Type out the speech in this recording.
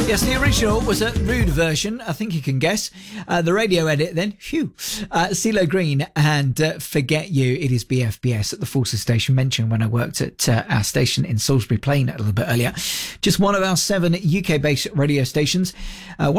Yes, the original was a rude version, I think you can guess. The radio edit then, phew. CeeLo Green and Forget You. It is BFBS at the Forces station, mentioned when I worked at our station in Salisbury Plain a little bit earlier. Just one of our 7 UK-based radio stations.